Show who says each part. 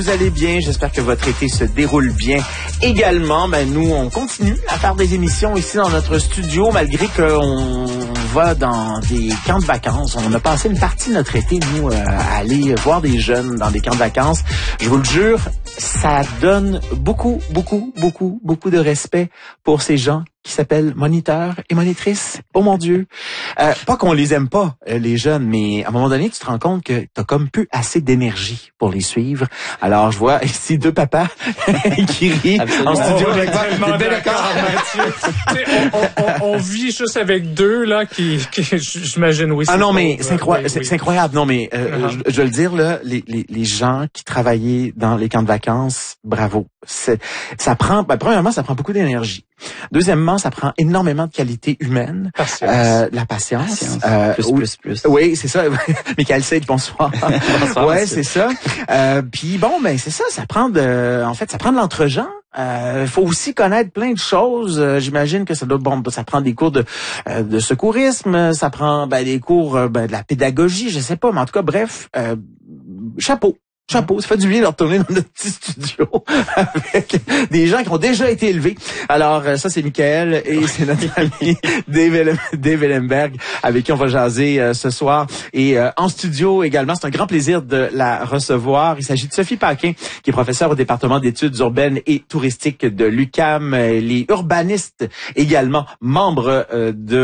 Speaker 1: Vous allez bien, j'espère que votre été se déroule bien également. Nous, on continue à faire des émissions ici dans notre studio, malgré qu'on va dans des camps de vacances. On a passé une partie de notre été, nous, à aller voir des jeunes dans des camps de vacances. Je vous le jure, ça donne beaucoup de respect pour ces gens qui s'appellent moniteurs et monitrices. Oh mon Dieu! Pas qu'on les aime pas, les jeunes, mais à un moment donné, tu te rends compte que t'as comme plus assez d'énergie pour les suivre. Alors, je vois ici deux papas qui rient en studio.
Speaker 2: On vit juste avec deux, là, qui j'imagine, oui.
Speaker 1: Ah non, mais c'est incroyable. Non, mais je veux le dire, là, les gens qui travaillaient dans les camps de vacances, bravo. Ça prend, premièrement, ça prend beaucoup d'énergie. Deuxièmement, ça prend énormément de qualité humaine. La patience.
Speaker 3: Plus.
Speaker 1: Oui, c'est ça. Michael Sage, bonsoir.
Speaker 3: Bonsoir.
Speaker 1: Ouais, c'est ça. Puis bon, c'est ça. Ça prend de l'entre-gens. Faut aussi connaître plein de choses. J'imagine que ça prend des cours de secourisme, ça prend des cours de la pédagogie, je sais pas, mais en tout cas, bref, chapeau. Ça fait du bien de retourner dans notre petit studio avec des gens qui ont déjà été élevés. Alors, ça, c'est Michael et c'est notre ami Dave Ellenberg avec qui on va jaser ce soir. Et en studio également, c'est un grand plaisir de la recevoir. Il s'agit de Sophie Paquin, qui est professeure au département d'études urbaines et touristiques de l'UQAM. Les urbanistes également, membres de